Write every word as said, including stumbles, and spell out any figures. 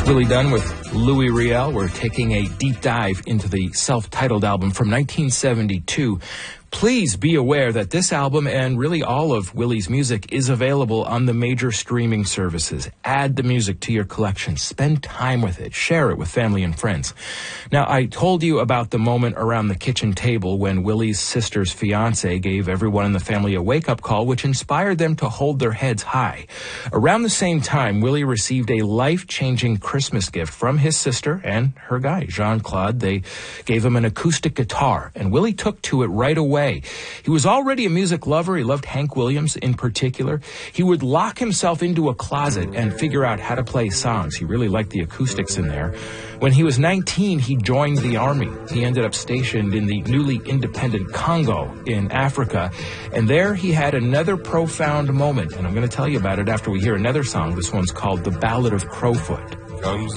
Willie Dunn with Louis Riel. We're taking a deep dive into the self-titled album from nineteen seventy-two. Please be aware that this album and really all of Willie's music is available on the major streaming services. Add the music to your collection. Spend time with it. Share it with family and friends. Now, I told you about the moment around the kitchen table when Willie's sister's fiancé gave everyone in the family a wake-up call, which inspired them to hold their heads high. Around the same time, Willie received a life-changing Christmas gift from his sister and her guy, Jean-Claude. They gave him an acoustic guitar, and Willie took to it right away. He was already a music lover. He loved Hank Williams in particular. He would lock himself into a closet and figure out how to play songs. He really liked the acoustics in there. When he was nineteen, he joined the army. He ended up stationed in the newly independent Congo in Africa. And there he had another profound moment. And I'm going to tell you about it after we hear another song. This one's called The Ballad of Crowfoot. Comes